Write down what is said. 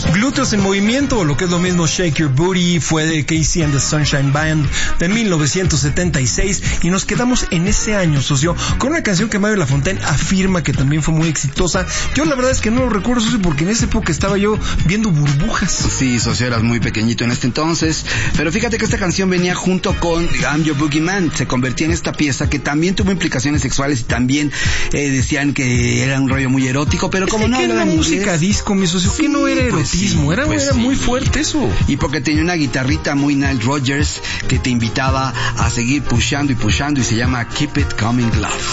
Glúteos en Movimiento, o lo que es lo mismo Shake Your Booty, fue de Casey and the Sunshine Band de 1976, y nos quedamos en ese año, socio, con una canción que Mario Lafontaine afirma que también fue muy exitosa. Yo la verdad es que no lo recuerdo, socio, porque en esa época estaba yo viendo Burbujas. Sí, socio, eras muy pequeñito en este entonces, pero fíjate que esta canción venía junto con I'm Your Boogeyman, se convertía en esta pieza que también tuvo implicaciones sexuales y también decían que era un rollo muy erótico, pero como no era hablaban música disco, mi socio, sí, que no era pues erotismo, sí, era muy fuerte eso. Y porque tenía una guitarrita muy Nile Rodgers que te invitaba a seguir pushando y se llama Keep It Coming Love.